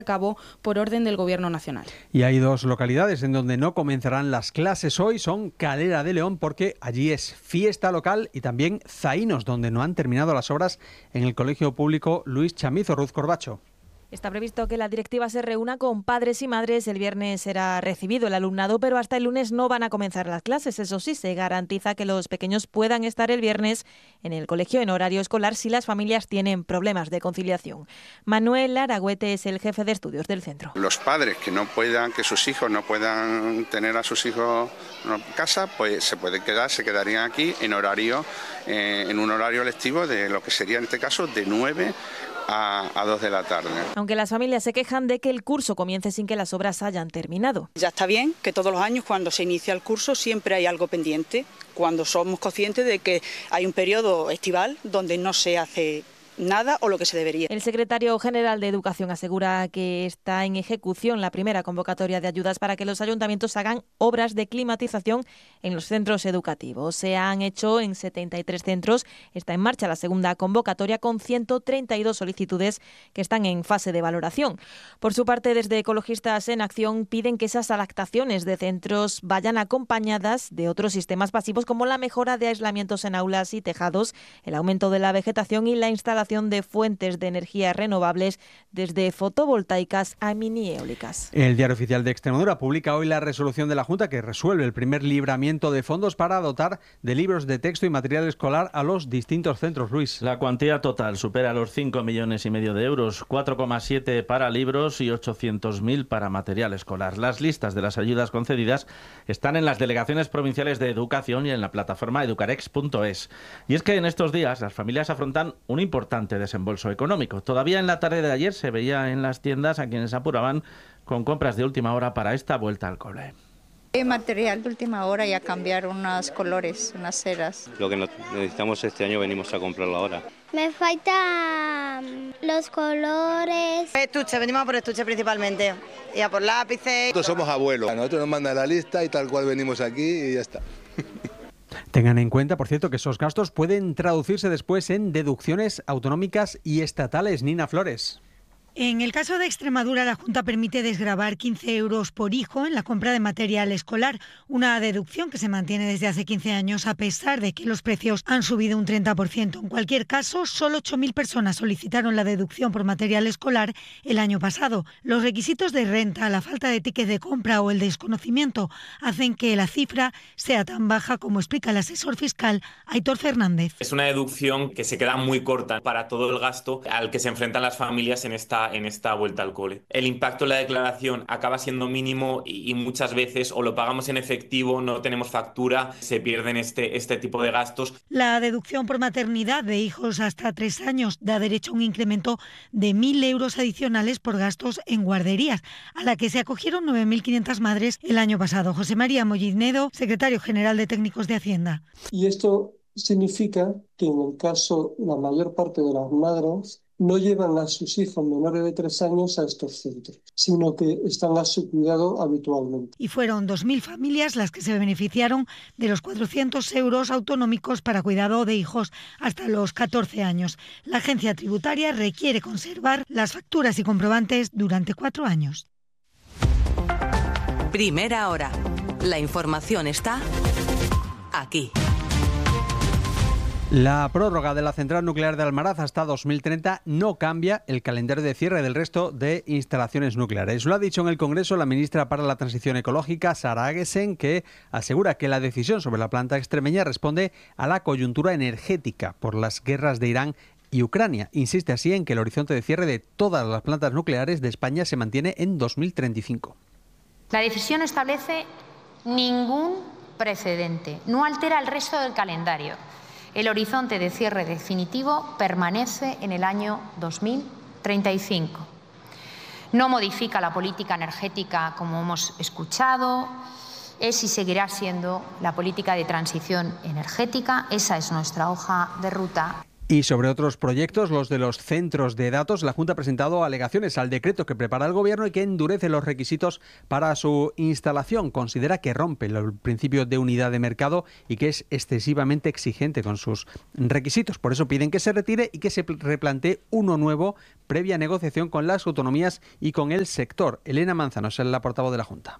cabo por orden del Gobierno nacional. Y hay dos localidades en donde no comenzarán las clases hoy, son Calera de León, porque allí es fiesta local, y también Zaínos, donde no han terminado las obras en el Colegio Público Luis Chamizo. Ruth Corbacho. Está previsto que la directiva se reúna con padres y madres. El viernes será recibido el alumnado, pero hasta el lunes no van a comenzar las clases. Eso sí, se garantiza que los pequeños puedan estar el viernes en el colegio en horario escolar si las familias tienen problemas de conciliación. Manuel Aragüete es el jefe de estudios del centro. Los padres que sus hijos no puedan tener a sus hijos en casa, pues se quedarían aquí en un horario lectivo de lo que sería en este caso de 9 a 2 de la tarde. Aunque las familias se quejan de que el curso comience sin que las obras hayan terminado. Ya está bien que todos los años cuando se inicia el curso siempre hay algo pendiente, cuando somos conscientes de que hay un periodo estival donde no se hace nada o lo que se debería. El secretario general de Educación asegura que está en ejecución la primera convocatoria de ayudas para que los ayuntamientos hagan obras de climatización en los centros educativos. Se han hecho en 73 centros. Está en marcha la segunda convocatoria con 132 solicitudes que están en fase de valoración. Por su parte, desde Ecologistas en Acción piden que esas adaptaciones de centros vayan acompañadas de otros sistemas pasivos como la mejora de aislamientos en aulas y tejados, el aumento de la vegetación y la instalación de fuentes de energía renovables desde fotovoltaicas a mini eólicas. El Diario Oficial de Extremadura publica hoy la resolución de la Junta que resuelve el primer libramiento de fondos para dotar de libros de texto y material escolar a los distintos centros. Luis. La cuantía total supera los 5,5 millones de euros, 4,7 para libros y 800.000 para material escolar. Las listas de las ayudas concedidas están en las delegaciones provinciales de Educación y en la plataforma educarex.es. Y es que en estos días las familias afrontan un importante desembolso económico. Todavía en la tarde de ayer se veía en las tiendas a quienes apuraban con compras de última hora para esta vuelta al cole. Material de última hora y a cambiar unos colores, unas ceras. Lo que necesitamos este año venimos a comprarlo ahora. Me faltan los colores. Estuche, venimos a por estuche principalmente. Y a por lápices. Nosotros somos abuelos. A nosotros nos mandan la lista y tal cual venimos aquí y ya está. Tengan en cuenta, por cierto, que esos gastos pueden traducirse después en deducciones autonómicas y estatales. Nina Flores. En el caso de Extremadura, la Junta permite desgravar 15 euros por hijo en la compra de material escolar, una deducción que se mantiene desde hace 15 años a pesar de que los precios han subido un 30%. En cualquier caso, solo 8.000 personas solicitaron la deducción por material escolar el año pasado. Los requisitos de renta, la falta de ticket de compra o el desconocimiento hacen que la cifra sea tan baja como explica el asesor fiscal Aitor Fernández. Es una deducción que se queda muy corta para todo el gasto al que se enfrentan las familias en esta vuelta al cole. El impacto en la declaración acaba siendo mínimo y muchas veces o lo pagamos en efectivo, no tenemos factura, se pierden este tipo de gastos. La deducción por maternidad de hijos hasta 3 años da derecho a un incremento de 1.000 euros adicionales por gastos en guarderías, a la que se acogieron 9.500 madres el año pasado. José María Mollinedo, secretario general de Técnicos de Hacienda. Y esto significa que en el caso, la mayor parte de las madres no llevan a sus hijos menores de 3 años a estos centros, sino que están a su cuidado habitualmente. Y fueron 2.000 familias las que se beneficiaron de los 400 euros autonómicos para cuidado de hijos hasta los 14 años. La agencia tributaria requiere conservar las facturas y comprobantes durante 4 años. Primera hora. La información está aquí. La prórroga de la central nuclear de Almaraz hasta 2030 no cambia el calendario de cierre del resto de instalaciones nucleares. Lo ha dicho en el Congreso la ministra para la Transición Ecológica, Sara Agesen, que asegura que la decisión sobre la planta extremeña responde a la coyuntura energética por las guerras de Irán y Ucrania. Insiste así en que el horizonte de cierre de todas las plantas nucleares de España se mantiene en 2035. La decisión establece ningún precedente, no altera el resto del calendario. El horizonte de cierre definitivo permanece en el año 2035. No modifica la política energética como hemos escuchado, es y seguirá siendo la política de transición energética. Esa es nuestra hoja de ruta. Y sobre otros proyectos, los de los centros de datos, la Junta ha presentado alegaciones al decreto que prepara el Gobierno y que endurece los requisitos para su instalación. Considera que rompe el principio de unidad de mercado y que es excesivamente exigente con sus requisitos. Por eso piden que se retire y que se replantee uno nuevo previa negociación con las autonomías y con el sector. Elena Manzano es la portavoz de la Junta.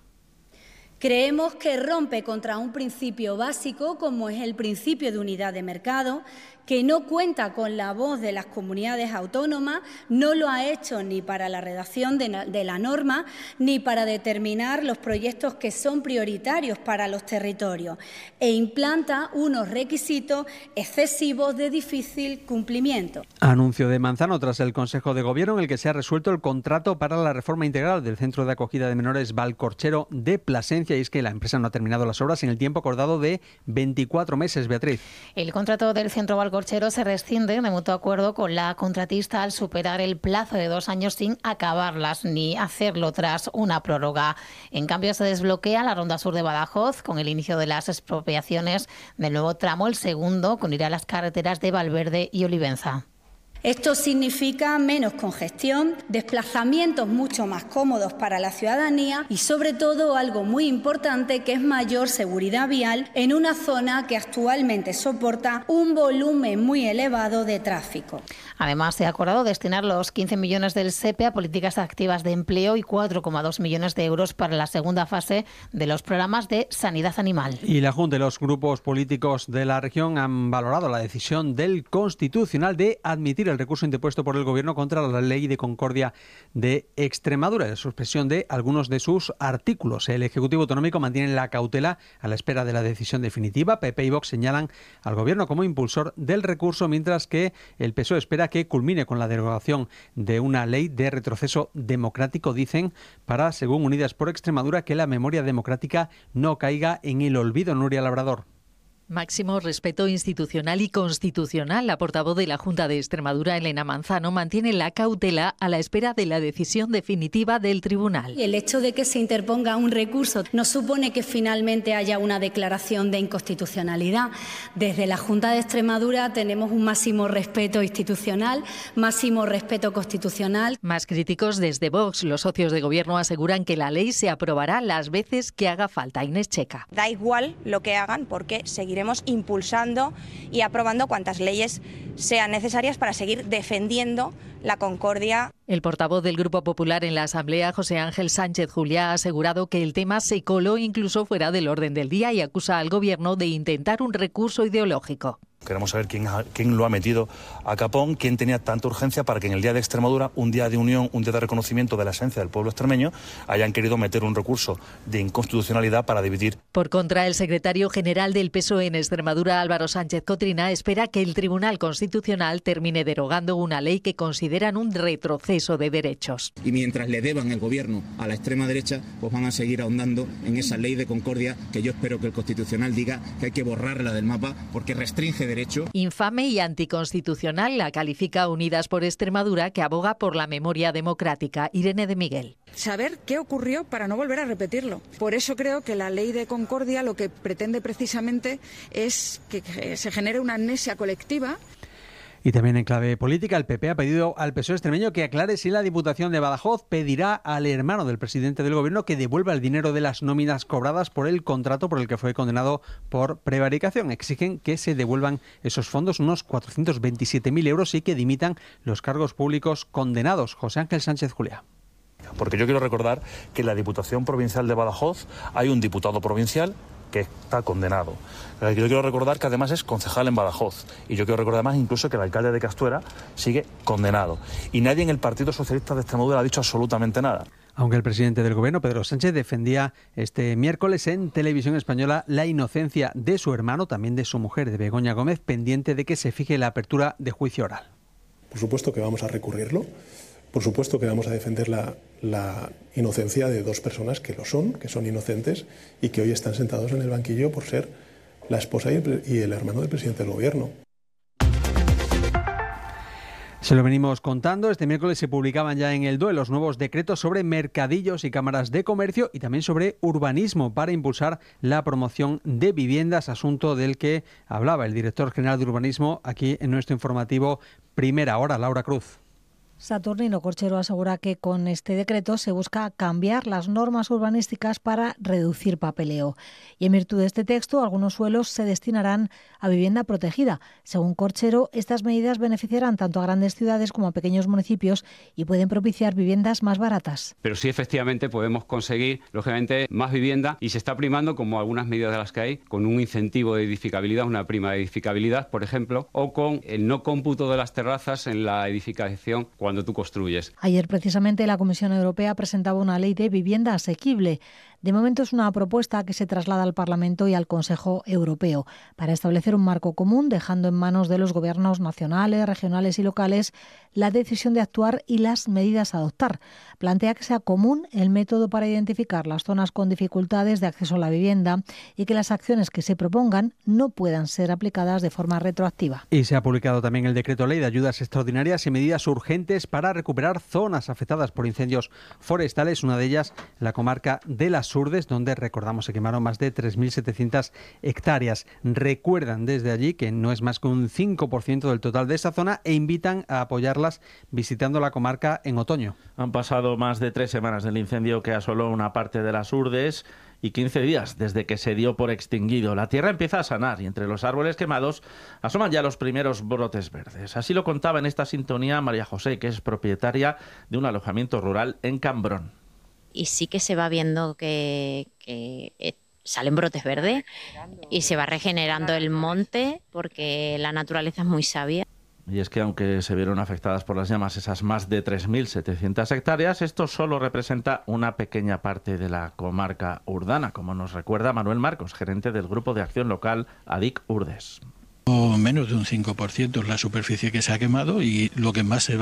Creemos que rompe contra un principio básico como es el principio de unidad de mercado, que no cuenta con la voz de las comunidades autónomas, no lo ha hecho ni para la redacción de la norma ni para determinar los proyectos que son prioritarios para los territorios e implanta unos requisitos excesivos de difícil cumplimiento. Anuncio de Manzano tras el Consejo de Gobierno en el que se ha resuelto el contrato para la reforma integral del Centro de Acogida de Menores Valcorchero de Plasencia, y es que la empresa no ha terminado las obras en el tiempo acordado de 24 meses, Beatriz. El contrato del Centro Valcorchero se rescinde de mutuo acuerdo con la contratista al superar el plazo de 2 años sin acabarlas ni hacerlo tras una prórroga. En cambio, se desbloquea la Ronda Sur de Badajoz con el inicio de las expropiaciones del nuevo tramo, el segundo, que unirá las carreteras de Valverde y Olivenza. Esto significa menos congestión, desplazamientos mucho más cómodos para la ciudadanía y, sobre todo, algo muy importante, que es mayor seguridad vial en una zona que actualmente soporta un volumen muy elevado de tráfico. Además, se ha acordado destinar los 15 millones del SEPE a políticas activas de empleo y 4,2 millones de euros para la segunda fase de los programas de sanidad animal. Y la Junta y los grupos políticos de la región han valorado la decisión del Constitucional de admitir el recurso interpuesto por el Gobierno contra la Ley de Concordia de Extremadura, la suspensión de algunos de sus artículos. El Ejecutivo Autonómico mantiene la cautela a la espera de la decisión definitiva. PP y Vox señalan al Gobierno como impulsor del recurso, mientras que el PSOE espera que culmine con la derogación de una ley de retroceso democrático, dicen, para, según Unidas por Extremadura, que la memoria democrática no caiga en el olvido. Nuria Labrador. Máximo respeto institucional y constitucional. La portavoz de la Junta de Extremadura, Elena Manzano, mantiene la cautela a la espera de la decisión definitiva del tribunal. El hecho de que se interponga un recurso no supone que finalmente haya una declaración de inconstitucionalidad. Desde la Junta de Extremadura tenemos un máximo respeto institucional, máximo respeto constitucional. Más críticos desde Vox. Los socios de Gobierno aseguran que la ley se aprobará las veces que haga falta. Inés Checa. Da igual lo que hagan porque seguiremos impulsando y aprobando cuantas leyes sean necesarias para seguir defendiendo la concordia. El portavoz del Grupo Popular en la Asamblea, José Ángel Sánchez Juliá, ha asegurado que el tema se coló incluso fuera del orden del día y acusa al Gobierno de intentar un recurso ideológico. Queremos saber quién lo ha metido a capón, quién tenía tanta urgencia para que en el Día de Extremadura, un día de unión, un día de reconocimiento de la esencia del pueblo extremeño, hayan querido meter un recurso de inconstitucionalidad para dividir. Por contra, el secretario general del PSOE en Extremadura, Álvaro Sánchez Cotrina, espera que el Tribunal Constitucional termine derogando una ley que consideran un retroceso de derechos. Y mientras le deban el Gobierno a la extrema derecha, pues van a seguir ahondando en esa ley de concordia que yo espero que el Constitucional diga que hay que borrarla del mapa porque restringe derecho. Infame y anticonstitucional la califica Unidas por Extremadura, que aboga por la memoria democrática. Irene de Miguel. Saber qué ocurrió para no volver a repetirlo. Por eso creo que la ley de concordia lo que pretende precisamente es que se genere una amnesia colectiva. Y también en clave política, el PP ha pedido al PSOE extremeño que aclare si la Diputación de Badajoz pedirá al hermano del presidente del Gobierno que devuelva el dinero de las nóminas cobradas por el contrato por el que fue condenado por prevaricación. Exigen que se devuelvan esos fondos, unos 427.000 euros, y que dimitan los cargos públicos condenados. José Ángel Sánchez Juliá. Porque yo quiero recordar que en la Diputación Provincial de Badajoz hay un diputado provincial que está condenado. Yo quiero recordar que además es concejal en Badajoz. Y yo quiero recordar además incluso que el alcalde de Castuera sigue condenado. Y nadie en el Partido Socialista de Extremadura ha dicho absolutamente nada. Aunque el presidente del Gobierno, Pedro Sánchez, defendía este miércoles en Televisión Española la inocencia de su hermano, también de su mujer, de Begoña Gómez, pendiente de que se fije la apertura de juicio oral. Por supuesto que vamos a recurrirlo. Por supuesto que vamos a defender la inocencia de dos personas que son inocentes y que hoy están sentados en el banquillo por ser la esposa y el hermano del presidente del Gobierno. Se lo venimos contando. Este miércoles se publicaban ya en el BOE los nuevos decretos sobre mercadillos y cámaras de comercio y también sobre urbanismo para impulsar la promoción de viviendas, asunto del que hablaba el director general de urbanismo aquí en nuestro informativo Primera Hora, Laura Cruz. Saturnino Corchero asegura que con este decreto se busca cambiar las normas urbanísticas para reducir papeleo. Y en virtud de este texto, algunos suelos se destinarán a vivienda protegida. Según Corchero, estas medidas beneficiarán tanto a grandes ciudades como a pequeños municipios y pueden propiciar viviendas más baratas. Pero sí, efectivamente, podemos conseguir, lógicamente, más vivienda y se está primando, como algunas medidas de las que hay, con un incentivo de edificabilidad, una prima de edificabilidad, por ejemplo, o con el no cómputo de las terrazas en la edificación cuando tú construyes. Ayer precisamente la Comisión Europea presentaba una ley de vivienda asequible. De momento es una propuesta que se traslada al Parlamento y al Consejo Europeo para establecer un marco común, dejando en manos de los gobiernos nacionales, regionales y locales la decisión de actuar y las medidas a adoptar. Plantea que sea común el método para identificar las zonas con dificultades de acceso a la vivienda y que las acciones que se propongan no puedan ser aplicadas de forma retroactiva. Y se ha publicado también el decreto ley de ayudas extraordinarias y medidas urgentes para recuperar zonas afectadas por incendios forestales, una de ellas la comarca de las Urdes, donde, recordamos, se quemaron más de 3.700 hectáreas. Recuerdan desde allí que no es más que un 5% del total de esa zona e invitan a apoyarlas visitando la comarca en otoño. Han pasado más de 3 semanas del incendio que asoló una parte de las Urdes y 15 días desde que se dio por extinguido. La tierra empieza a sanar y entre los árboles quemados asoman ya los primeros brotes verdes. Así lo contaba en esta sintonía María José, que es propietaria de un alojamiento rural en Cambrón. Y sí que se va viendo que salen brotes verdes y se va regenerando el monte porque la naturaleza es muy sabia. Y es que aunque se vieron afectadas por las llamas esas más de 3.700 hectáreas, esto solo representa una pequeña parte de la comarca urdana, como nos recuerda Manuel Marcos, gerente del Grupo de Acción Local ADIC Urdes. Menos de un 5% es la superficie que se ha quemado y lo que más les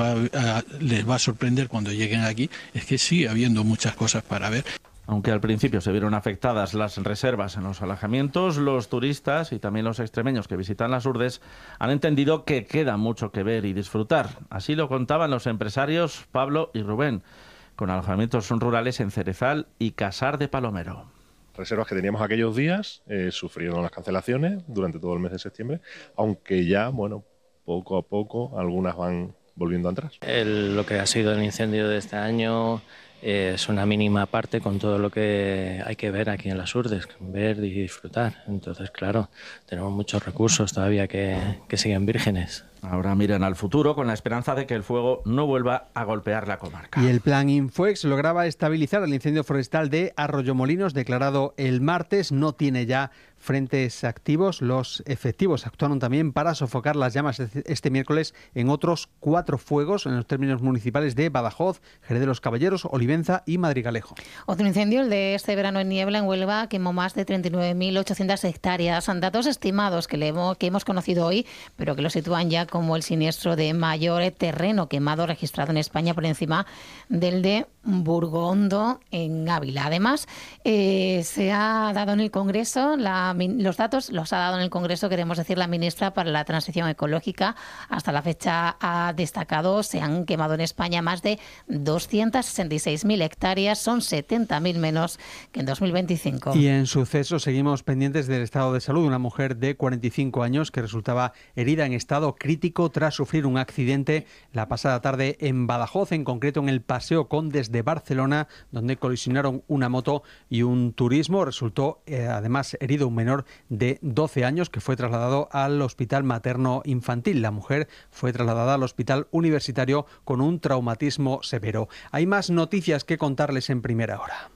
va a sorprender cuando lleguen aquí es que sigue habiendo muchas cosas para ver. Aunque al principio se vieron afectadas las reservas en los alojamientos, los turistas y también los extremeños que visitan las Urdes han entendido que queda mucho que ver y disfrutar. Así lo contaban los empresarios Pablo y Rubén, con alojamientos rurales en Cerezal y Casar de Palomero. Reservas que teníamos aquellos días sufrieron las cancelaciones durante todo el mes de septiembre, aunque ya, bueno, poco a poco algunas van volviendo atrás. Lo que ha sido el incendio de este año es una mínima parte con todo lo que hay que ver aquí en las Urdes, ver y disfrutar. Entonces, claro, tenemos muchos recursos todavía que siguen vírgenes. Ahora miran al futuro con la esperanza de que el fuego no vuelva a golpear la comarca. Y el plan Infoex lograba estabilizar el incendio forestal de Arroyomolinos, declarado el martes. No tiene ya frentes activos. Los efectivos actuaron también para sofocar las llamas este miércoles en otros 4 fuegos en los términos municipales de Badajoz, Jerez de los Caballeros, Olivenza y Madrigalejo. Otro incendio, el de este verano en Niebla, en Huelva, quemó más de 39.800 hectáreas. Son datos estimados que hemos conocido hoy, pero que lo sitúan ya como el siniestro de mayor terreno quemado registrado en España, por encima del de Burgondo, en Ávila. Además, se ha dado en el Congreso, los datos los ha dado en el Congreso, queremos decir, la ministra para la Transición Ecológica. Hasta la fecha ha destacado, se han quemado en España más de 266.000 hectáreas, son 70.000 menos que en 2025. Y en sucesos seguimos pendientes del estado de salud de una mujer de 45 años que resultaba herida en estado crítico tras sufrir un accidente la pasada tarde en Badajoz, en concreto en el Paseo Condes de Barcelona, donde colisionaron una moto y un turismo. Resultó además herido un menor de 12 años que fue trasladado al Hospital Materno Infantil. La mujer fue trasladada al Hospital Universitario con un traumatismo severo. Hay más noticias que contarles en primera hora.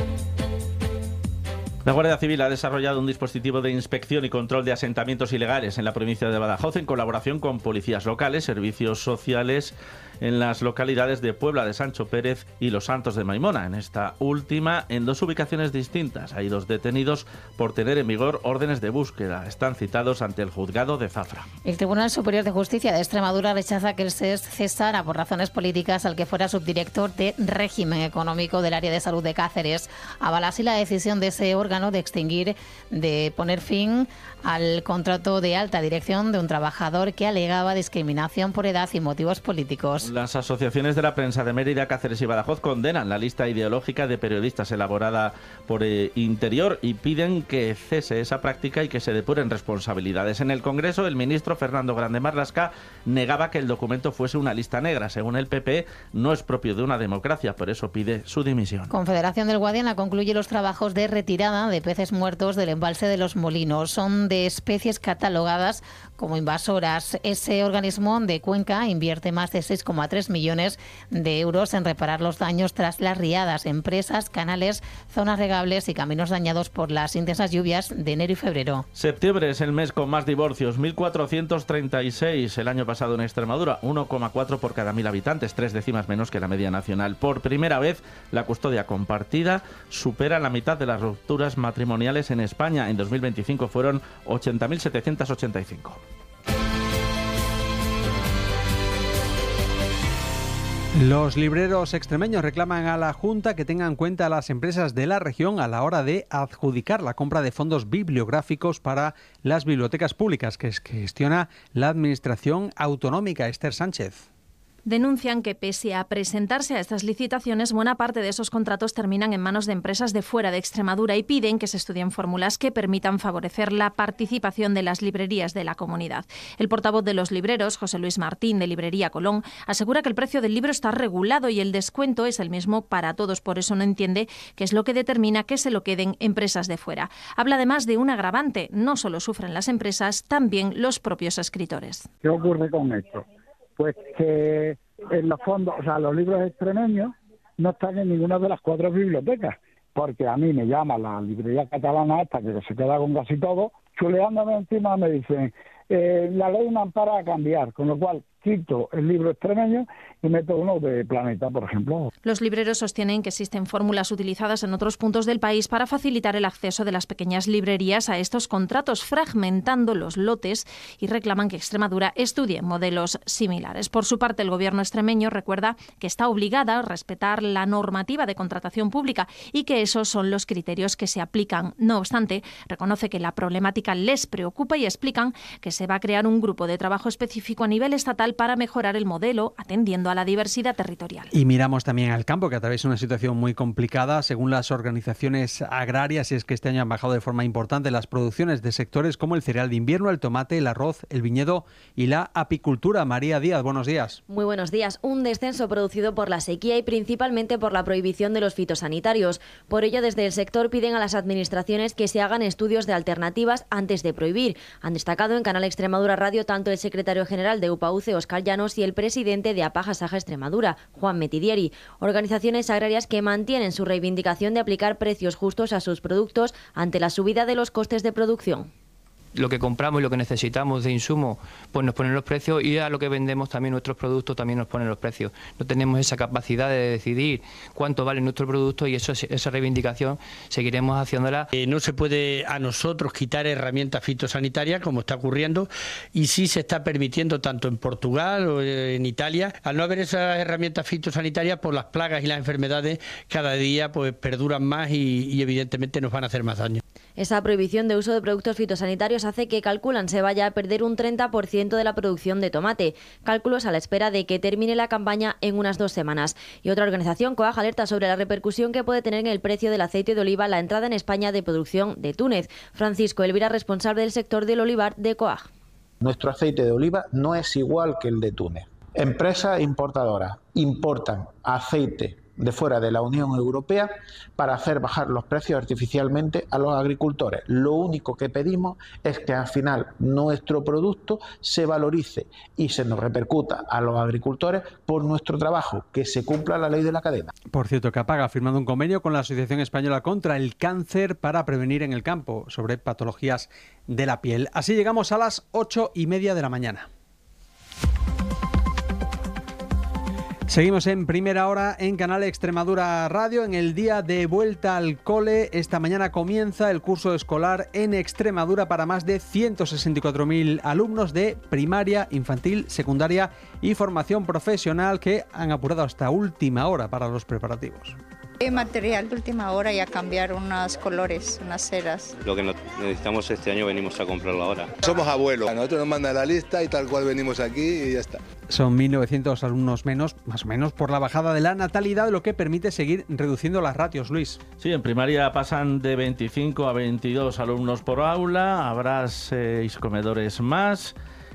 La Guardia Civil ha desarrollado un dispositivo de inspección y control de asentamientos ilegales en la provincia de Badajoz en colaboración con policías locales, servicios sociales en las localidades de Puebla de Sancho Pérez y Los Santos de Maimona. En esta última, en 2 ubicaciones distintas. Hay 2 detenidos por tener en vigor órdenes de búsqueda. Están citados ante el juzgado de Zafra. El Tribunal Superior de Justicia de Extremadura rechaza que el SES cesara por razones políticas al que fuera subdirector de régimen económico del área de salud de Cáceres. Avala así la decisión de ese órgano de poner fin al contrato de alta dirección de un trabajador que alegaba discriminación por edad y motivos políticos. Las asociaciones de la prensa de Mérida, Cáceres y Badajoz condenan la lista ideológica de periodistas elaborada por Interior y piden que cese esa práctica y que se depuren responsabilidades. En el Congreso, el ministro Fernando Grande Marlaska negaba que el documento fuese una lista negra. Según el PP, no es propio de una democracia, por eso pide su dimisión. Confederación del Guadiana concluye los trabajos de retirada de peces muertos del embalse de Los Molinos. Son de especies catalogadas como invasoras. Ese organismo de Cuenca invierte más de 6,3 millones de euros en reparar los daños tras las riadas en presas, canales, zonas regables y caminos dañados por las intensas lluvias de enero y febrero. Septiembre es el mes con más divorcios, 1.436 el año pasado en Extremadura, 1,4 por cada 1.000 habitantes, 3 décimas menos que la media nacional. Por primera vez, la custodia compartida supera la mitad de las rupturas matrimoniales en España. En 2025 fueron 80.785. Los libreros extremeños reclaman a la Junta que tenga en cuenta a las empresas de la región a la hora de adjudicar la compra de fondos bibliográficos para las bibliotecas públicas que gestiona la Administración Autonómica. Esther Sánchez. Denuncian que pese a presentarse a estas licitaciones, buena parte de esos contratos terminan en manos de empresas de fuera de Extremadura y piden que se estudien fórmulas que permitan favorecer la participación de las librerías de la comunidad. El portavoz de los libreros, José Luis Martín, de Librería Colón, asegura que el precio del libro está regulado y el descuento es el mismo para todos. Por eso no entiende qué es lo que determina que se lo queden empresas de fuera. Habla además de un agravante. No solo sufren las empresas, también los propios escritores. ¿Qué ocurre con esto? Pues que en los fondos, o sea, los libros extremeños no están en ninguna de las 4 bibliotecas, porque a mí me llama la librería catalana esta, que se queda con casi todo, chuleándome encima me dicen, la ley me ampara a cambiar, con lo cual quito el libro extremeño y meto uno de Planeta, por ejemplo. Los libreros sostienen que existen fórmulas utilizadas en otros puntos del país para facilitar el acceso de las pequeñas librerías a estos contratos, fragmentando los lotes, y reclaman que Extremadura estudie modelos similares. Por su parte, el Gobierno extremeño recuerda que está obligada a respetar la normativa de contratación pública y que esos son los criterios que se aplican. No obstante, reconoce que la problemática les preocupa y explican que se va a crear un grupo de trabajo específico a nivel estatal para mejorar el modelo, atendiendo a la diversidad territorial. Y miramos también al campo, que atraviesa una situación muy complicada. Según las organizaciones agrarias, y es que este año han bajado de forma importante las producciones de sectores como el cereal de invierno, el tomate, el arroz, el viñedo y la apicultura. María Díaz, buenos días. Muy buenos días. Un descenso producido por la sequía y principalmente por la prohibición de los fitosanitarios. Por ello, desde el sector piden a las administraciones que se hagan estudios de alternativas antes de prohibir. Han destacado en Canal Extremadura Radio tanto el secretario general de UPAUCE, Óscar Llanos, y el presidente de Apaja Saja Extremadura, Juan Metidieri, organizaciones agrarias que mantienen su reivindicación de aplicar precios justos a sus productos ante la subida de los costes de producción. Lo que compramos y lo que necesitamos de insumo, pues nos ponen los precios, y a lo que vendemos también nuestros productos también nos ponen los precios. No tenemos esa capacidad de decidir cuánto vale nuestro producto, y esa reivindicación seguiremos haciéndola. No se puede a nosotros quitar herramientas fitosanitarias como está ocurriendo, y sí se está permitiendo tanto en Portugal o en Italia. Al no haber esas herramientas fitosanitarias, pues las plagas y las enfermedades cada día pues perduran más y evidentemente nos van a hacer más daño. Esa prohibición de uso de productos fitosanitarios hace que, calculan, se vaya a perder un 30% de la producción de tomate. Cálculos a la espera de que termine la campaña en unas 2 semanas. Y otra organización, COAG, alerta sobre la repercusión que puede tener en el precio del aceite de oliva la entrada en España de producción de Túnez. Francisco Elvira, responsable del sector del olivar de COAG. Nuestro aceite de oliva no es igual que el de Túnez. Empresas importadoras importan aceite de fuera de la Unión Europea para hacer bajar los precios artificialmente a los agricultores. Lo único que pedimos es que al final nuestro producto se valorice y se nos repercuta a los agricultores por nuestro trabajo, que se cumpla la ley de la cadena. Por cierto, que Apaga ha firmado un convenio con la Asociación Española contra el Cáncer para prevenir en el campo sobre patologías de la piel. Así llegamos a las 8:30 de la mañana. Seguimos en Primera Hora en Canal Extremadura Radio. En el día de vuelta al cole, esta mañana comienza el curso escolar en Extremadura para más de 164.000 alumnos de primaria, infantil, secundaria y formación profesional que han apurado hasta última hora para los preparativos. Material de última hora y a cambiar unos colores, unas ceras. Lo que necesitamos este año venimos a comprarlo ahora. Somos abuelos, a nosotros nos mandan la lista y tal cual venimos aquí y ya está. Son 1.900 alumnos menos, más o menos, por la bajada de la natalidad, lo que permite seguir reduciendo las ratios, Luis. Sí, en primaria pasan de 25 a 22 alumnos por aula, habrá 6 comedores más,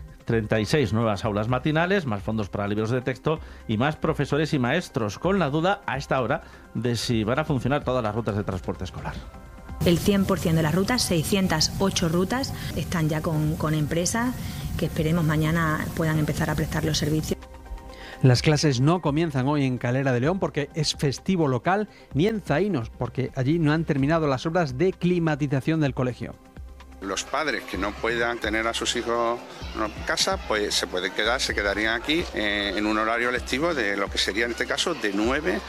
36 nuevas aulas matinales, más fondos para libros de texto y más profesores y maestros, con la duda a esta hora de si van a funcionar todas las rutas de transporte escolar. El 100% de las rutas, 608 rutas, están ya con empresas que esperemos mañana puedan empezar a prestar los servicios. Las clases no comienzan hoy en Calera de León porque es festivo local, ni en Zaínos porque allí no han terminado las obras de climatización del colegio. Los padres que no puedan tener a sus hijos en casa, pues se quedarían aquí en un horario lectivo de lo que sería en este caso de 9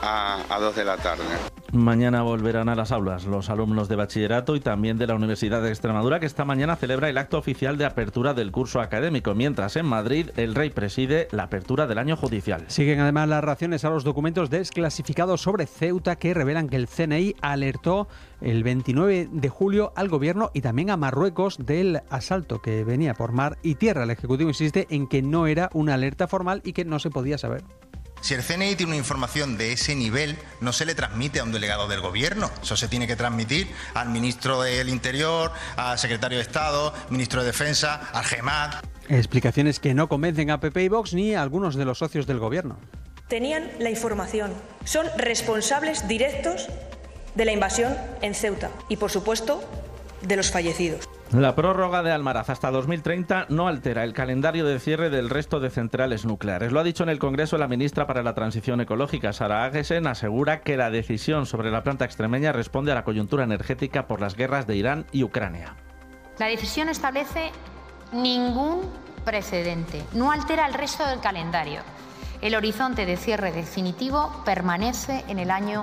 a 2 de la tarde. Mañana volverán a las aulas los alumnos de bachillerato y también de la Universidad de Extremadura, que esta mañana celebra el acto oficial de apertura del curso académico, mientras en Madrid el Rey preside la apertura del año judicial. Siguen además las reacciones a los documentos desclasificados sobre Ceuta que revelan que el CNI alertó el 29 de julio al gobierno y también a Marruecos del asalto que venía por mar y tierra. El Ejecutivo insiste en que no era una alerta formal y que no se podía saber. Si el CNI tiene una información de ese nivel, no se le transmite a un delegado del gobierno. Eso se tiene que transmitir al ministro del Interior, al secretario de Estado, ministro de Defensa, al GEMAT. Explicaciones que no convencen a PP y Vox ni a algunos de los socios del gobierno. Tenían la información. Son responsables directos de la invasión en Ceuta y, por supuesto, de los fallecidos. La prórroga de Almaraz hasta 2030 no altera el calendario de cierre del resto de centrales nucleares. Lo ha dicho en el Congreso la ministra para la Transición Ecológica, Sara Agesen. Asegura que la decisión sobre la planta extremeña responde a la coyuntura energética por las guerras de Irán y Ucrania. La decisión establece ningún precedente, no altera el resto del calendario. El horizonte de cierre definitivo permanece en el año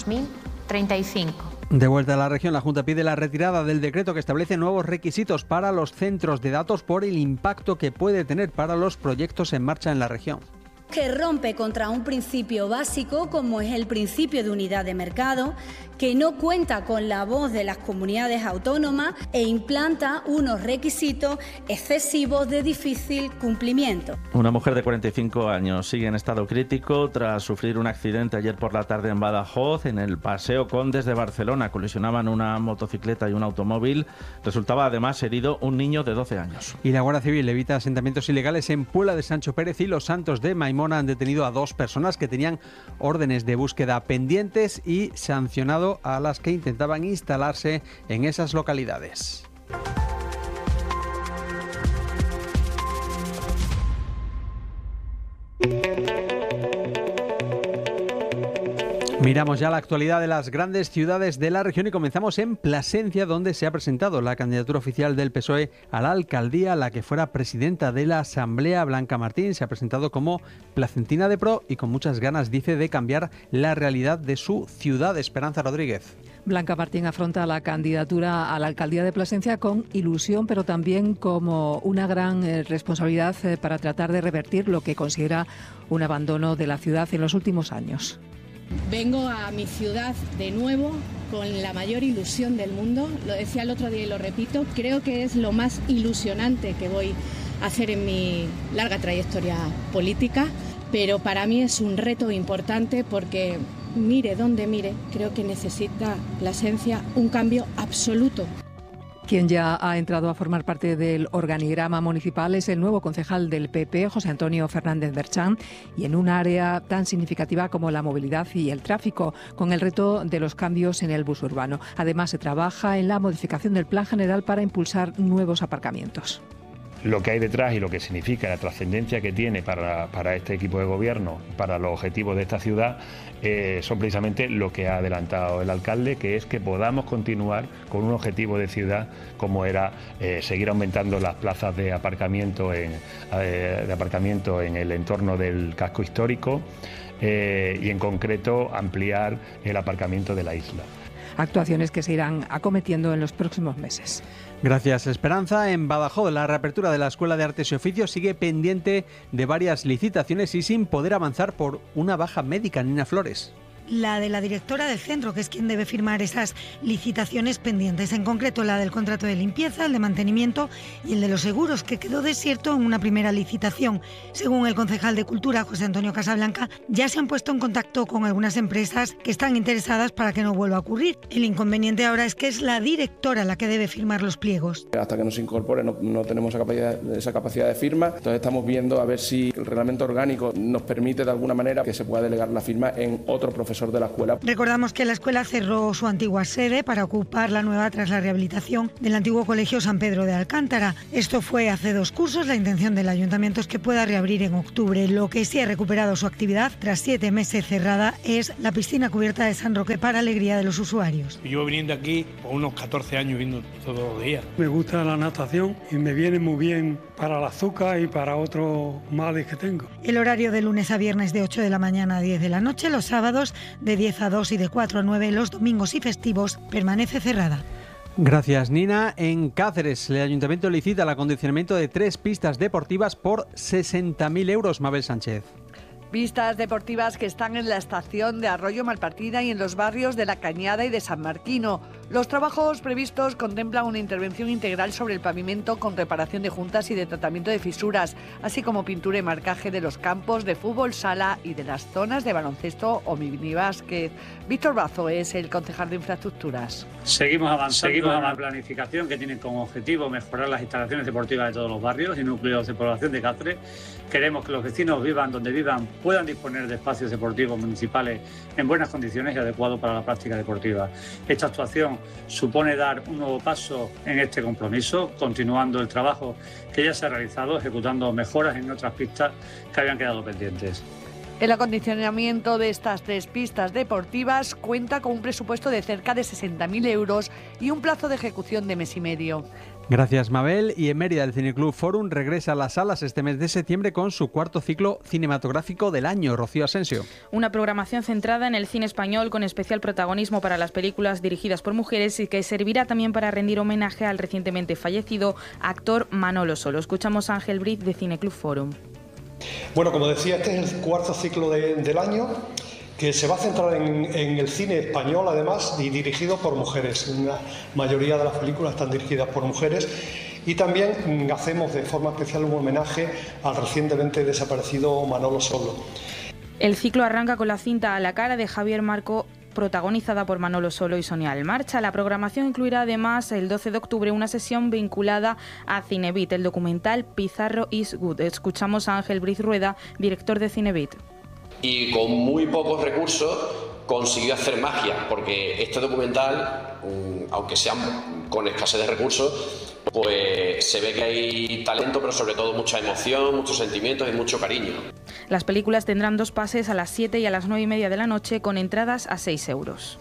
2035. De vuelta a la región, la Junta pide la retirada del decreto que establece nuevos requisitos para los centros de datos por el impacto que puede tener para los proyectos en marcha en la región. Que rompe contra un principio básico como es el principio de unidad de mercado, que no cuenta con la voz de las comunidades autónomas e implanta unos requisitos excesivos de difícil cumplimiento. Una mujer de 45 años sigue en estado crítico tras sufrir un accidente ayer por la tarde en Badajoz, en el Paseo Condes de Barcelona. Colisionaban una motocicleta y un automóvil. Resultaba además herido un niño de 12 años. Y la Guardia Civil evita asentamientos ilegales en Puebla de Sancho Pérez y Los Santos de Maimona. Han detenido a 2 personas que tenían órdenes de búsqueda pendientes y sancionado a las que intentaban instalarse en esas localidades. Miramos ya la actualidad de las grandes ciudades de la región y comenzamos en Plasencia, donde se ha presentado la candidatura oficial del PSOE a la alcaldía. La que fuera presidenta de la Asamblea, Blanca Martín, se ha presentado como placentina de pro y con muchas ganas, dice, de cambiar la realidad de su ciudad. Esperanza Rodríguez. Blanca Martín afronta la candidatura a la alcaldía de Plasencia con ilusión, pero también como una gran responsabilidad para tratar de revertir lo que considera un abandono de la ciudad en los últimos años. Vengo a mi ciudad de nuevo con la mayor ilusión del mundo. Lo decía el otro día y lo repito, creo que es lo más ilusionante que voy a hacer en mi larga trayectoria política, pero para mí es un reto importante porque mire donde mire, creo que necesita Plasencia un cambio absoluto. Quien ya ha entrado a formar parte del organigrama municipal es el nuevo concejal del PP, José Antonio Fernández Berchán, y en un área tan significativa como la movilidad y el tráfico, con el reto de los cambios en el bus urbano. Además, se trabaja en la modificación del Plan General para impulsar nuevos aparcamientos. lo que hay detrás y lo que significa, la trascendencia que tiene para este equipo de gobierno, para los objetivos de esta ciudad, son precisamente lo que ha adelantado el alcalde, que es que podamos continuar con un objetivo de ciudad como era seguir aumentando las plazas de aparcamiento en el entorno del casco histórico y en concreto ampliar el aparcamiento de la isla. Actuaciones que se irán acometiendo en los próximos meses. Gracias, Esperanza. En Badajoz, la reapertura de la Escuela de Artes y Oficios sigue pendiente de varias licitaciones y sin poder avanzar por una baja médica. Nina Flores. La de la directora del centro, que es quien debe firmar esas licitaciones pendientes, en concreto la del contrato de limpieza, el de mantenimiento y el de los seguros, que quedó desierto en una primera licitación. Según el concejal de Cultura, José Antonio Casablanca, ya se han puesto en contacto con algunas empresas que están interesadas para que no vuelva a ocurrir. El inconveniente ahora es que es la directora la que debe firmar los pliegos. Hasta que nos incorpore no tenemos esa capacidad de firma, entonces estamos viendo a ver si el reglamento orgánico nos permite de alguna manera que se pueda delegar la firma en otro profesor de la escuela. Recordamos que la escuela cerró su antigua sede para ocupar la nueva tras la rehabilitación del antiguo colegio San Pedro de Alcántara. Esto fue hace 2 cursos. La intención del ayuntamiento es que pueda reabrir en octubre. Lo que sí ha recuperado su actividad tras 7 meses cerrada es la piscina cubierta de San Roque, para alegría de los usuarios. Yo viniendo aquí por unos 14 años viendo todos los días. Me gusta la natación y me viene muy bien para el azúcar y para otros males que tengo. El horario de lunes a viernes de 8 de la mañana a 10 de la noche, los sábados de 10 a 2 y de 4 a 9, los domingos y festivos permanece cerrada. Gracias, Nina. En Cáceres, el ayuntamiento licita el acondicionamiento de 3 pistas deportivas por 60.000 euros. Mabel Sánchez. Pistas deportivas que están en la estación de Arroyo Malpartida y en los barrios de La Cañada y de San Marquino. Los trabajos previstos contemplan una intervención integral sobre el pavimento con reparación de juntas y de tratamiento de fisuras, así como pintura y marcaje de los campos de fútbol sala y de las zonas de baloncesto o minibásquet. Víctor Bazo es el concejal de Infraestructuras. Seguimos avanzando en la planificación que tiene como objetivo mejorar las instalaciones deportivas de todos los barrios y núcleos de población de Cáceres. Queremos que los vecinos vivan donde vivan, puedan disponer de espacios deportivos municipales en buenas condiciones y adecuados para la práctica deportiva. Esta actuación supone dar un nuevo paso en este compromiso, continuando el trabajo que ya se ha realizado, ejecutando mejoras en otras pistas que habían quedado pendientes. El acondicionamiento de estas 3 pistas deportivas cuenta con un presupuesto de cerca de 60.000 euros y un plazo de ejecución de mes y medio. Gracias, Mabel. Y en Mérida, el Cineclub Forum regresa a las salas este mes de septiembre con su 4º ciclo cinematográfico del año. Rocío Asensio. Una programación centrada en el cine español con especial protagonismo para las películas dirigidas por mujeres y que servirá también para rendir homenaje al recientemente fallecido actor Manolo Solo. Escuchamos a Ángel Briz de Cineclub Forum. Bueno, como decía, este es el 4º ciclo del año, que se va a centrar en el cine español, además, y dirigido por mujeres. La mayoría de las películas están dirigidas por mujeres. Y también hacemos de forma especial un homenaje al recientemente desaparecido Manolo Solo. El ciclo arranca con la cinta A la cara de Javier Marco, protagonizada por Manolo Solo y Sonia Almarcha. La programación incluirá además el 12 de octubre una sesión vinculada a Cinebit, el documental Pizarro is Good. Escuchamos a Ángel Briz Rueda, director de Cinebit. Y con muy pocos recursos consiguió hacer magia, porque este documental, aunque sea con escasez de recursos, pues se ve que hay talento, pero sobre todo mucha emoción, muchos sentimientos y mucho cariño. Las películas tendrán 2 pases a las 7 y a las 9:30 de la noche, con entradas a 6 euros.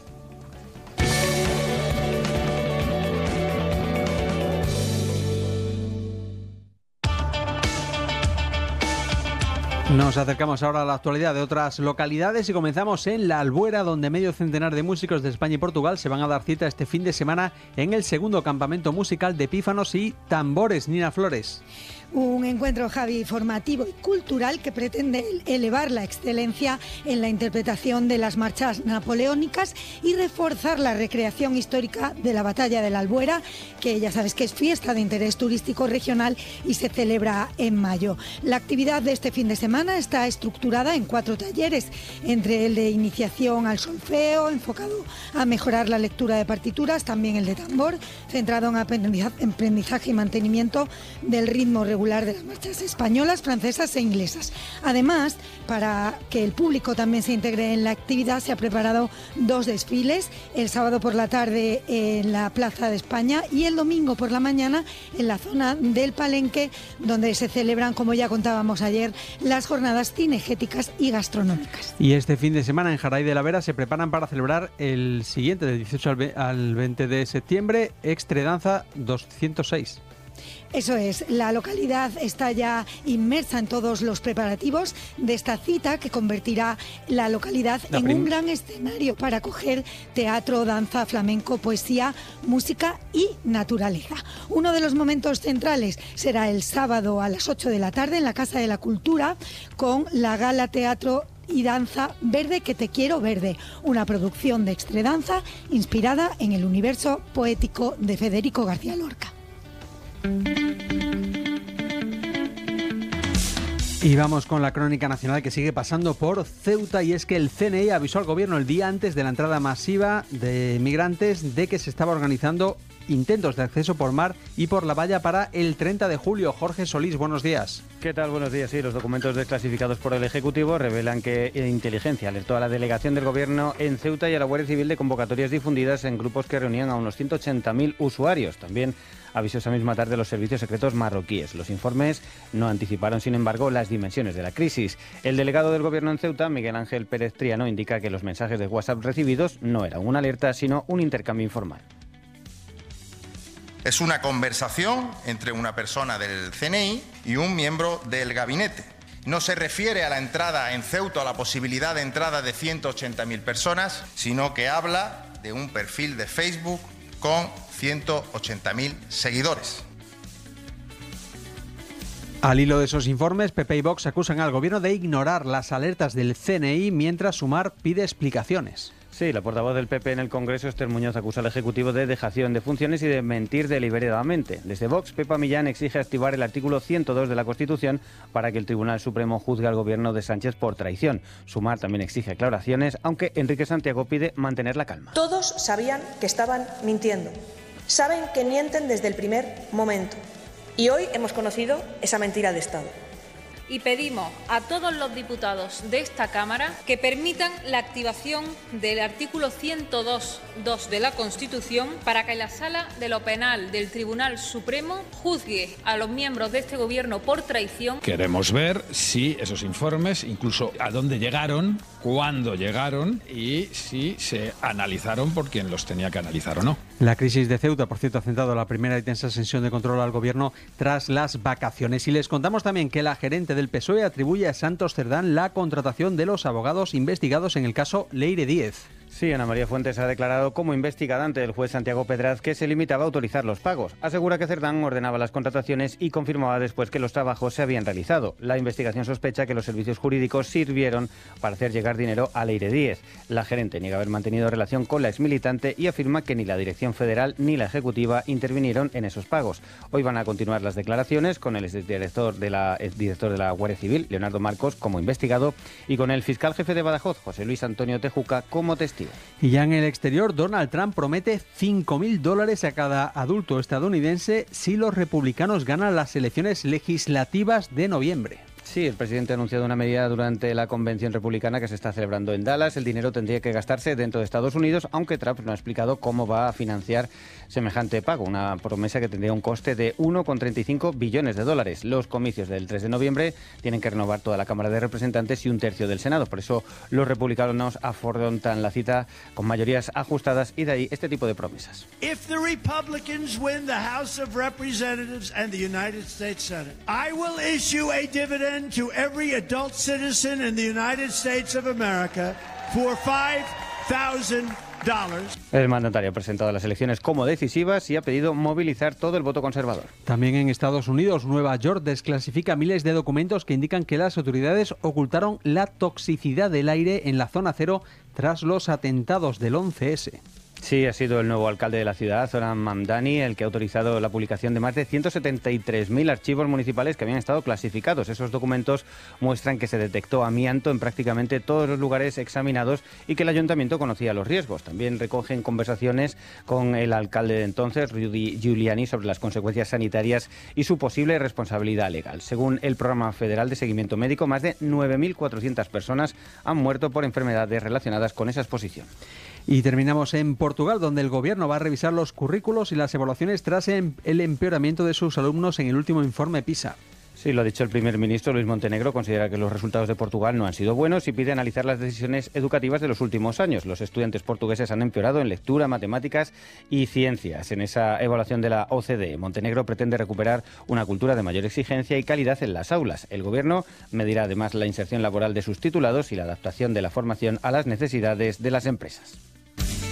Nos acercamos ahora a la actualidad de otras localidades y comenzamos en La Albuera, donde medio centenar de músicos de España y Portugal se van a dar cita este fin de semana en el 2º campamento musical de pífanos y tambores. Nina Flores. Un encuentro, Javi, formativo y cultural que pretende elevar la excelencia en la interpretación de las marchas napoleónicas y reforzar la recreación histórica de la Batalla de la Albuera, que ya sabes que es fiesta de interés turístico regional y se celebra en mayo. La actividad de este fin de semana está estructurada en 4 talleres, entre el de iniciación al solfeo, enfocado a mejorar la lectura de partituras, también el de tambor, centrado en aprendizaje y mantenimiento del ritmo regular regular de las marchas españolas, francesas e inglesas. Además, para que el público también se integre en la actividad, se ha preparado 2 desfiles, el sábado por la tarde en la Plaza de España y el domingo por la mañana en la zona del Palenque, donde se celebran, como ya contábamos ayer, las jornadas cinegéticas y gastronómicas. Y este fin de semana en Jaray de la Vera se preparan para celebrar el siguiente, del 18 al 20 de septiembre, Extredanza 206. Eso es, la localidad está ya inmersa en todos los preparativos de esta cita que convertirá la localidad en un gran escenario para acoger teatro, danza, flamenco, poesía, música y naturaleza. Uno de los momentos centrales será el sábado a las 8 de la tarde en la Casa de la Cultura con la gala teatro y danza Verde que te quiero verde, una producción de Extredanza inspirada en el universo poético de Federico García Lorca. Y vamos con la crónica nacional que sigue pasando por Ceuta, y es que el CNI avisó al gobierno el día antes de la entrada masiva de migrantes de que se estaba organizando intentos de acceso por mar y por la valla para el 30 de julio. Jorge Solís, buenos días. ¿Qué tal? Buenos días. Sí, los documentos desclasificados por el Ejecutivo revelan que Inteligencia alertó a la delegación del Gobierno en Ceuta y a la Guardia Civil de convocatorias difundidas en grupos que reunían a unos 180.000 usuarios. También avisó esa misma tarde los servicios secretos marroquíes. Los informes no anticiparon, sin embargo, las dimensiones de la crisis. El delegado del Gobierno en Ceuta, Miguel Ángel Pérez Triano, indica que los mensajes de WhatsApp recibidos no eran una alerta, sino un intercambio informal. Es una conversación entre una persona del CNI y un miembro del gabinete. No se refiere a la entrada en Ceuta, a la posibilidad de entrada de 180.000 personas, sino que habla de un perfil de Facebook con 180.000 seguidores. Al hilo de esos informes, PP y Vox acusan al Gobierno de ignorar las alertas del CNI mientras Sumar pide explicaciones. Sí, la portavoz del PP en el Congreso, Esther Muñoz, acusa al Ejecutivo de dejación de funciones y de mentir deliberadamente. Desde Vox, Pepa Millán exige activar el artículo 102 de la Constitución para que el Tribunal Supremo juzgue al Gobierno de Sánchez por traición. Sumar también exige aclaraciones, aunque Enrique Santiago pide mantener la calma. Todos sabían que estaban mintiendo. Saben que mienten desde el primer momento. Y hoy hemos conocido esa mentira de Estado. Y pedimos a todos los diputados de esta Cámara que permitan la activación del artículo 102.2 de la Constitución para que la Sala de lo Penal del Tribunal Supremo juzgue a los miembros de este Gobierno por traición. Queremos ver si esos informes, incluso a dónde llegaron, cuándo llegaron y si se analizaron por quien los tenía que analizar o no. La crisis de Ceuta, por cierto, ha centrado la primera intensa sesión de control al Gobierno tras las vacaciones. Y les contamos también que la gerente del PSOE atribuye a Santos Cerdán la contratación de los abogados investigados en el caso Leire Díez. Sí, Ana María Fuentes ha declarado como investigada ante el juez Santiago Pedraz que se limitaba a autorizar los pagos. Asegura que Cerdán ordenaba las contrataciones y confirmaba después que los trabajos se habían realizado. La investigación sospecha que los servicios jurídicos sirvieron para hacer llegar dinero a Leire Díez. La gerente niega haber mantenido relación con la exmilitante y afirma que ni la Dirección Federal ni la Ejecutiva intervinieron en esos pagos. Hoy van a continuar las declaraciones con el exdirector de la Guardia Civil, Leonardo Marcos, como investigado, y con el fiscal jefe de Badajoz, José Luis Antonio Tejuca, como testigo. Y ya en el exterior, Donald Trump promete $5.000 a cada adulto estadounidense si los republicanos ganan las elecciones legislativas de noviembre. Sí, el presidente ha anunciado una medida durante la convención republicana que se está celebrando en Dallas. El dinero tendría que gastarse dentro de Estados Unidos, aunque Trump no ha explicado cómo va a financiar semejante pago. Una promesa que tendría un coste de $1,35 billones. Los comicios del 3 de noviembre tienen que renovar toda la Cámara de Representantes y un tercio del Senado. Por eso los republicanos afrontan la cita con mayorías ajustadas y de ahí este tipo de promesas. If the Republicans win the House of Representatives and the United States Senate, I will issue a dividend to every adult citizen in the United States of America for $5,000. El mandatario ha presentado las elecciones como decisivas y ha pedido movilizar todo el voto conservador. También en Estados Unidos, Nueva York desclasifica miles de documentos que indican que las autoridades ocultaron la toxicidad del aire en la zona cero tras los atentados del 11S. Sí, ha sido el nuevo alcalde de la ciudad, Zoran Mamdani, el que ha autorizado la publicación de más de 173.000 archivos municipales que habían estado clasificados. Esos documentos muestran que se detectó amianto en prácticamente todos los lugares examinados y que el ayuntamiento conocía los riesgos. También recogen conversaciones con el alcalde de entonces, Rudy Giuliani, sobre las consecuencias sanitarias y su posible responsabilidad legal. Según el Programa Federal de Seguimiento Médico, más de 9.400 personas han muerto por enfermedades relacionadas con esa exposición. Y terminamos en Portugal, donde el gobierno va a revisar los currículos y las evaluaciones tras el empeoramiento de sus alumnos en el último informe PISA. Sí, lo ha dicho el primer ministro Luis Montenegro, considera que los resultados de Portugal no han sido buenos y pide analizar las decisiones educativas de los últimos años. Los estudiantes portugueses han empeorado en lectura, matemáticas y ciencias. En esa evaluación de la OCDE, Montenegro pretende recuperar una cultura de mayor exigencia y calidad en las aulas. El gobierno medirá además la inserción laboral de sus titulados y la adaptación de la formación a las necesidades de las empresas.